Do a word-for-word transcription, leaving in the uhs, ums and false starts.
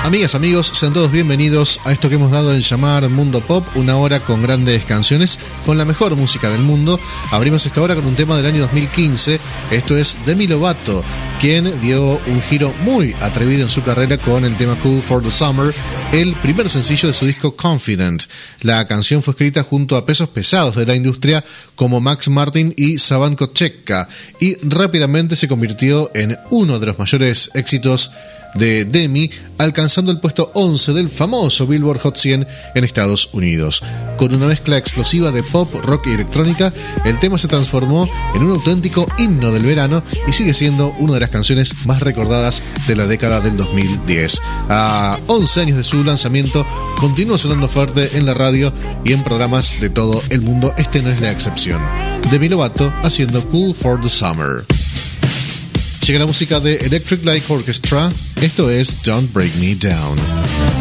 Amigas, amigos, sean todos bienvenidos a esto que hemos dado en llamar Mundo Pop, una hora con grandes canciones, con la mejor música del mundo. Abrimos esta hora con un tema del año dos mil quince, esto es Demi Lovato, quien dio un giro muy atrevido en su carrera con el tema Cool for the Summer, el primer sencillo de su disco Confident. La canción fue escrita junto a pesos pesados de la industria como Max Martin y Savan Kochetka y rápidamente se convirtió en uno de los mayores éxitos de Demi, alcanzando el puesto once del famoso Billboard Hot cien en Estados Unidos. Con una mezcla explosiva de pop, rock y electrónica, el tema se transformó en un auténtico himno del verano y sigue siendo una de las canciones más recordadas de la década del dos mil diez. A once años de su lanzamiento, continúa sonando fuerte en la radio y en programas de todo el mundo. Este no es la excepción. Demi Lovato haciendo Cool for the Summer. Llega la música de Electric Light Orchestra. Esto es Don't Break Me Down.